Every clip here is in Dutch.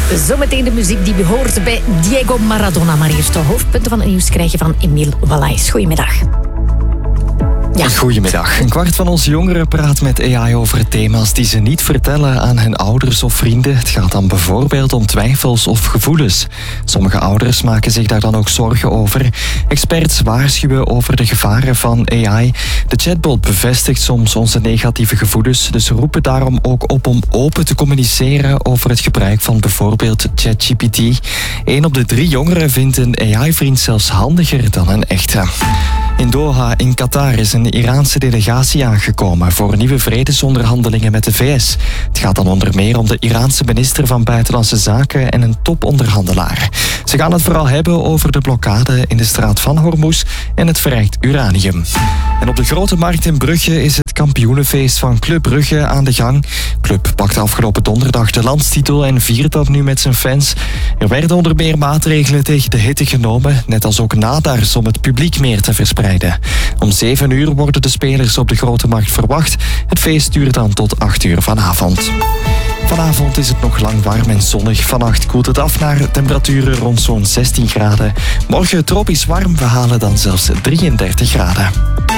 Zometeen de muziek die behoort bij Diego Maradona. Maar eerst de hoofdpunten van het nieuws krijgen van Emiel Wallaes. Goedemiddag. Ja. Goedemiddag. Een kwart van onze jongeren praat met AI over thema's die ze niet vertellen aan hun ouders of vrienden. Het gaat dan bijvoorbeeld om twijfels of gevoelens. Sommige ouders maken zich daar dan ook zorgen over. Experts waarschuwen over de gevaren van AI. De chatbot bevestigt soms onze negatieve gevoelens. Dus roepen daarom ook op om open te communiceren over het gebruik van bijvoorbeeld ChatGPT. 1 op de 3 jongeren vindt een AI-vriend zelfs handiger dan een echte. In Doha in Qatar is een Iraanse delegatie aangekomen voor nieuwe vredesonderhandelingen met de VS. Het gaat dan onder meer om de Iraanse minister van Buitenlandse Zaken en een toponderhandelaar. Ze gaan het vooral hebben over de blokkade in de straat van Hormuz en het verrijkt uranium. En op de Grote Markt in Brugge is het kampioenenfeest van Club Brugge aan de gang. Club pakte afgelopen donderdag de landstitel en viert dat nu met zijn fans. Er werden onder meer maatregelen tegen de hitte genomen, net als ook nadars om het publiek meer te verspreiden. Om 7 uur worden de spelers op de Grote Markt verwacht. Het feest duurt dan tot 8 uur vanavond. Vanavond is het nog lang warm en zonnig. Vannacht koelt het af naar temperaturen rond zo'n 16 graden. Morgen tropisch warm, we halen dan zelfs 33 graden.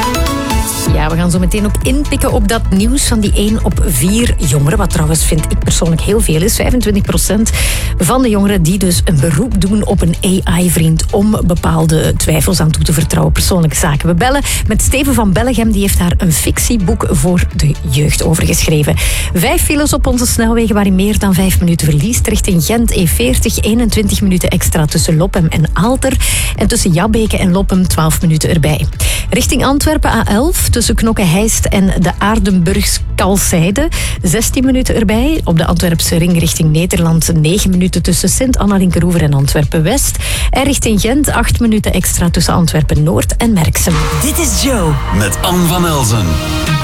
Ja, we gaan zo meteen ook inpikken op dat nieuws van die 1 op 4 jongeren. Wat trouwens vind ik persoonlijk heel veel is. 25% van de jongeren die dus een beroep doen op een AI-vriend om bepaalde twijfels aan toe te vertrouwen. Persoonlijke zaken. We bellen met Steven van Bellegem. Die heeft daar een fictieboek voor de jeugd over geschreven. 5 files op onze snelwegen waarin meer dan 5 minuten verliest. Richting Gent E40, 21 minuten extra tussen Lopem en Aalter. En tussen Jabbeke en Lopem 12 minuten erbij. Richting Antwerpen A11, tussen Knokke-Heist en de Aardenburgs-Kalsijde. 16 minuten erbij. Op de Antwerpse ring richting Nederland 9 minuten tussen Sint-Anna-Linkeroever en Antwerpen-West. En richting Gent 8 minuten extra tussen Antwerpen-Noord en Merksem. Dit is Joe. Met Anne van Elzen.